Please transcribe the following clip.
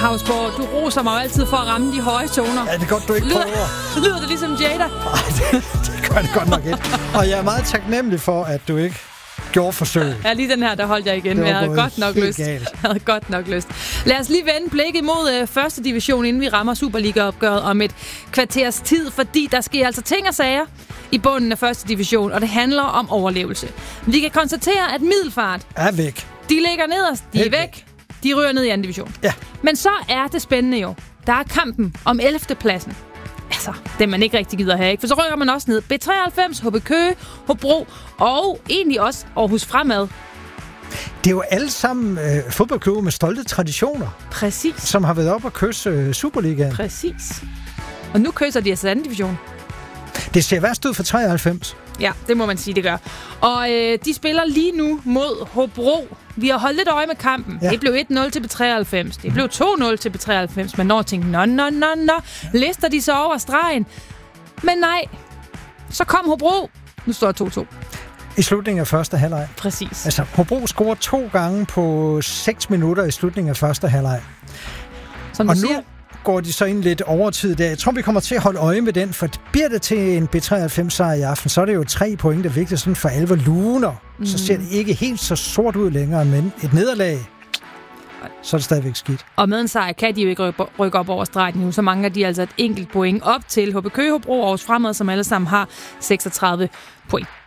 Hausborg, du roser mig altid for at ramme de høje toner. Ja, det er godt, du ikke prøver. Lyder det ligesom Jada? Nej, det gør det godt nok ikke. Og jeg er meget taknemmelig for, at du ikke gjorde forsøg. Ja, lige den her, der holdt jeg igen. Jeg havde godt nok lyst. Lad os lige vende blikket mod første division, inden vi rammer Superliga-opgøret om et kvarters tid, fordi der sker altså ting og sager i bunden af første division, og det handler om overlevelse. Vi kan konstatere, at Middelfart er væk. De ligger nederst, de er væk. De ryger ned i anden division. Ja. Men så er det spændende jo. Der er kampen om 11. pladsen. Altså, det man ikke rigtig gider have, ikke? For så rykker man også ned. B93, HB Køge, Hobro og egentlig også Aarhus Fremad. Det er jo alle sammen fodboldklubber med stolte traditioner. Præcis. Som har været op og kysse Superligaen. Præcis. Og nu kysser de altså anden division. Det ser værst ud for 93. Ja, det må man sige, det gør. Og de spiller lige nu mod Hobro. Vi har holdt lidt øje med kampen. Ja. Det blev 1-0 til B93. Det blev 2-0 til B93. Men når tænkte, nå. Lister de så over stregen? Men nej. Så kom Hobro. Nu står det 2-2. I slutningen af første halvleg. Præcis. Altså, Hobro scorer 2 gange på 6 minutter i slutningen af første halvleg. Som du siger. Går de så ind lidt overtid der. Jeg tror, vi kommer til at holde øje med den, for bliver det til en B93-sejr i aften, så er det jo 3 point, der er vigtigt sådan for alvor luner. Så ser det ikke helt så sort ud længere, men et nederlag, så er det stadigvæk skidt. Og med en sejr kan de jo ikke rykke op over stregen nu, så mangler de altså et enkelt point op til HB Køge, Hobro og Aarhus Fremad, som alle sammen har 36 point.